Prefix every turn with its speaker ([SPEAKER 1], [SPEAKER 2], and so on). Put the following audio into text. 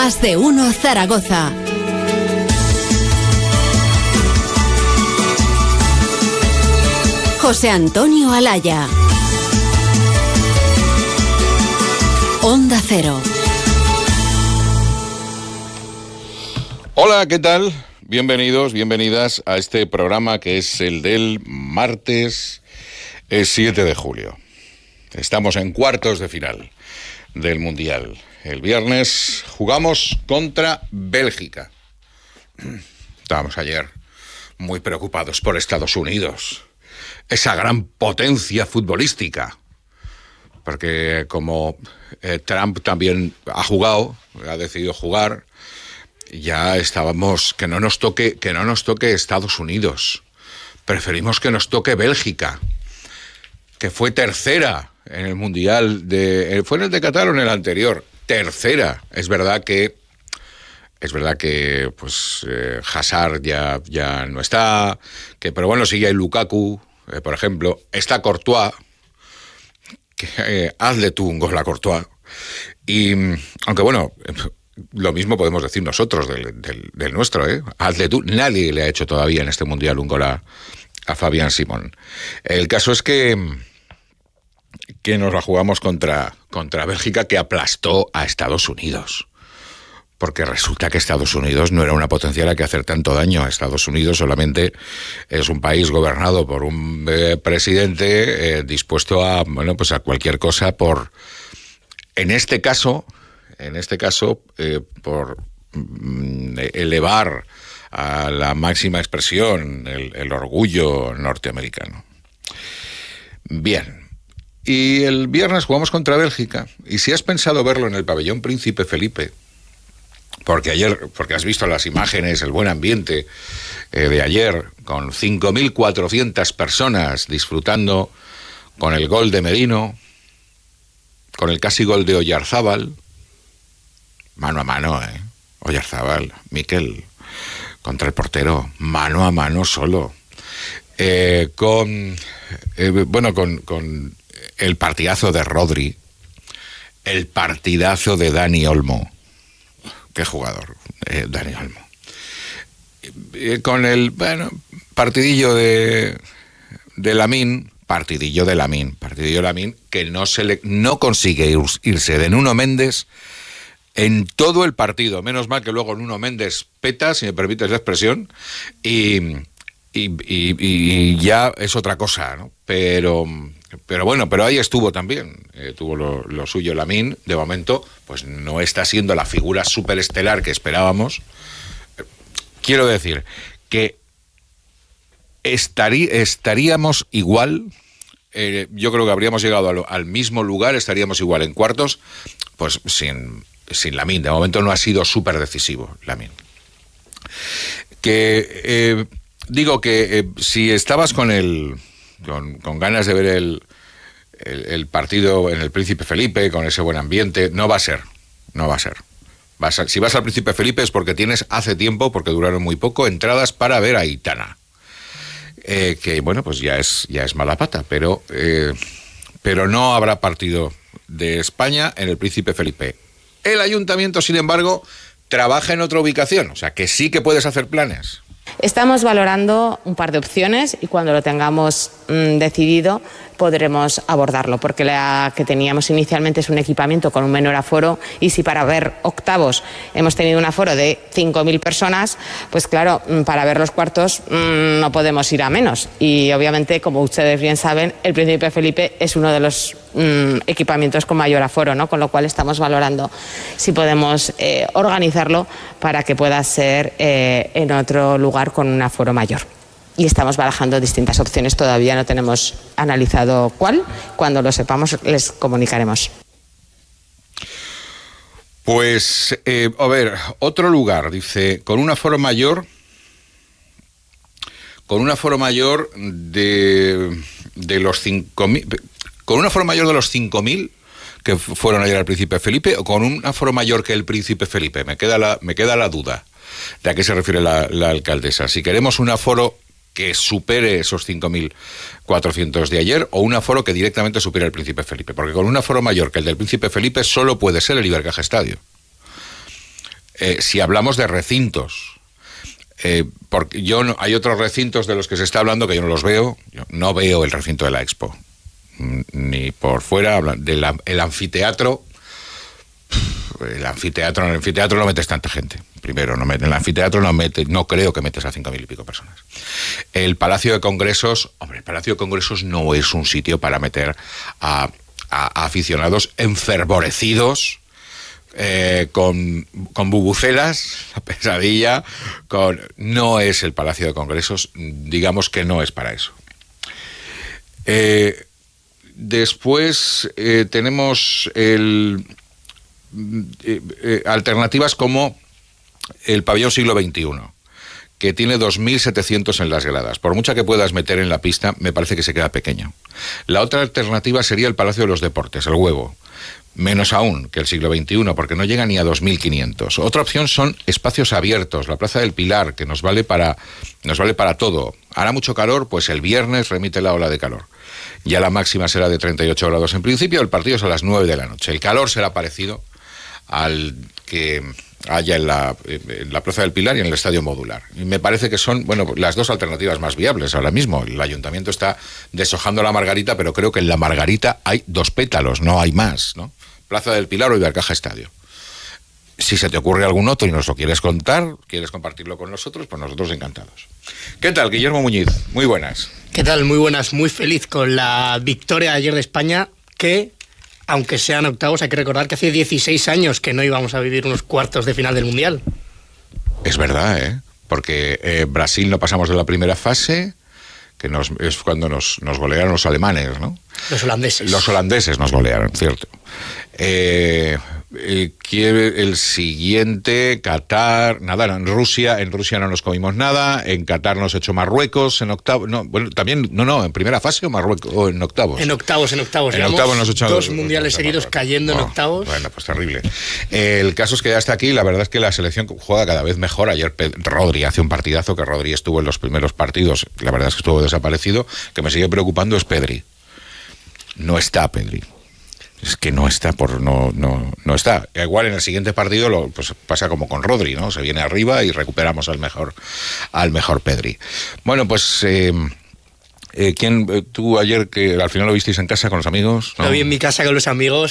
[SPEAKER 1] Más de Uno Zaragoza. José Antonio Alaya. Onda Cero.
[SPEAKER 2] Hola, ¿qué tal? Bienvenidos, bienvenidas a este programa que es el del martes 7 de julio. Estamos en cuartos de final del Mundial. El viernes jugamos contra Bélgica. Estábamos ayer muy preocupados por Estados Unidos, esa gran potencia futbolística, porque como Trump también ha decidido jugar, ya estábamos que no nos toque Estados Unidos. Preferimos que nos toque Bélgica, que fue tercera en el Mundial fue en el de Qatar o en el anterior. Tercera. Es verdad que pues Hazard ya no está, pero bueno, sigue el Lukaku, por ejemplo, está Courtois, que hazle tú un gol a Courtois. Y aunque bueno, lo mismo podemos decir nosotros del nuestro, hazle tú. Nadie le ha hecho todavía en este Mundial un gol a Fabián Simón. El caso es que nos la jugamos contra Bélgica, que aplastó a Estados Unidos. Porque resulta que Estados Unidos no era una potencia a la que hacer tanto daño. Estados Unidos solamente es un país gobernado por un presidente dispuesto a cualquier cosa en este caso, por elevar a la máxima expresión el orgullo norteamericano. Bien. Y el viernes jugamos contra Bélgica, y si has pensado verlo en el pabellón Príncipe Felipe, porque has visto las imágenes, el buen ambiente de ayer, con 5.400 personas disfrutando con el gol de Merino, con el casi gol de Oyarzábal, mano a mano, Oyarzábal, Mikel, contra el portero, mano a mano solo, con el partidazo de Rodri, el partidazo de Dani Olmo. Qué jugador, Dani Olmo. Con el partidillo de Lamine, que no consigue irse de Nuno Méndez en todo el partido. Menos mal que luego Nuno Méndez peta, si me permites la expresión, y ya es otra cosa, ¿no? Pero ahí estuvo también, tuvo lo suyo Lamine. De momento, pues no está siendo la figura superestelar que esperábamos. Quiero decir que estaríamos igual, yo creo que habríamos llegado al mismo lugar, estaríamos igual en cuartos, pues sin Lamine. De momento no ha sido súper decisivo Lamine. Digo que si estabas con ganas de ver el partido en el Príncipe Felipe, con ese buen ambiente, no va a ser. Si vas al Príncipe Felipe es porque tienes hace tiempo, porque duraron muy poco, entradas para ver a Aitana. Que bueno, pues ya es mala pata, pero no habrá partido de España en el Príncipe Felipe. El ayuntamiento, sin embargo, trabaja en otra ubicación, o sea que sí que puedes hacer planes.
[SPEAKER 3] Estamos valorando un par de opciones y cuando lo tengamos decidido podremos abordarlo, porque la que teníamos inicialmente es un equipamiento con un menor aforo, y si para ver octavos hemos tenido un aforo de 5.000 personas, pues claro, para ver los cuartos no podemos ir a menos. Y obviamente, como ustedes bien saben, el Príncipe Felipe es uno de los equipamientos con mayor aforo, ¿no? Con lo cual estamos valorando si podemos organizarlo para que pueda ser en otro lugar con un aforo mayor. Y estamos barajando distintas opciones, todavía no tenemos analizado cuál. Cuando lo sepamos les comunicaremos.
[SPEAKER 2] Pues, a ver, otro lugar, dice, con un aforo mayor de los 5.000, con un aforo mayor de los 5.000 que fueron ayer al Príncipe Felipe, o con un aforo mayor que el Príncipe Felipe. Me queda la duda de a qué se refiere la alcaldesa. Si queremos un aforo que supere esos 5.400 de ayer, o un aforo que directamente supere el Príncipe Felipe, porque con un aforo mayor que el del Príncipe Felipe solo puede ser el Ibercaja Estadio. Si hablamos de recintos, porque hay otros recintos de los que se está hablando que yo no los veo. Yo no veo el recinto de la Expo, ni por fuera. El anfiteatro. En el anfiteatro no metes tanta gente. Primero, en el anfiteatro no creo que metes a 5.000 y pico personas. El Palacio de Congresos, el Palacio de Congresos no es un sitio para meter a aficionados enfervorecidos, con bubucelas, la pesadilla, no es el Palacio de Congresos, digamos que no es para eso. Después tenemos alternativas como el pabellón siglo XXI, que tiene 2.700 en las gradas. Por mucha que puedas meter en la pista, me parece que se queda pequeño. La otra alternativa sería el Palacio de los Deportes, el Huevo. Menos aún que el siglo XXI, porque no llega ni a 2.500. Otra opción son espacios abiertos, la Plaza del Pilar, que nos vale para todo. Hará mucho calor, pues el viernes remite la ola de calor. Ya la máxima será de 38 grados en principio, el partido es a las 9 de la noche. El calor será parecido al que haya en la Plaza del Pilar y en el Estadio Modular. Y me parece que son, las dos alternativas más viables ahora mismo. El Ayuntamiento está deshojando la margarita, pero creo que en la margarita hay 2 pétalos, no hay más, ¿no? Plaza del Pilar o Ibercaja Estadio. Si se te ocurre algún otro y nos lo quieres contar, quieres compartirlo con nosotros, pues nosotros encantados. ¿Qué tal, Guillermo Muñiz? Muy buenas.
[SPEAKER 4] ¿Qué tal? Muy buenas, muy feliz con la victoria de ayer de España, que, aunque sean octavos, hay que recordar que hace 16 años que no íbamos a vivir unos cuartos de final del Mundial.
[SPEAKER 2] Es verdad, porque Brasil no pasamos de la primera fase, que es cuando nos golearon los alemanes, ¿no?
[SPEAKER 4] Los holandeses.
[SPEAKER 2] Los holandeses nos golearon, cierto. El siguiente, Qatar, nada, en Rusia no nos comimos nada, en Qatar nos echó Marruecos, en octavos, en primera fase o Marruecos, o en octavos.
[SPEAKER 4] En octavos.
[SPEAKER 2] En octavos nos echó
[SPEAKER 4] 2 mundiales seguidos cayendo en octavos.
[SPEAKER 2] Bueno, pues terrible. El caso es que ya está aquí, la verdad es que la selección juega cada vez mejor. Ayer Rodri hace un partidazo, que Rodri estuvo en los primeros partidos, la verdad es que estuvo desaparecido. Que me sigue preocupando es Pedri. No está Pedri. Es que no está, no está. Igual en el siguiente partido pues pasa como con Rodri, ¿no? Se viene arriba y recuperamos al mejor Pedri. Bueno, pues tú ayer, que al final lo visteis en casa con los amigos, ¿no?
[SPEAKER 4] Lo vi en mi casa con los amigos,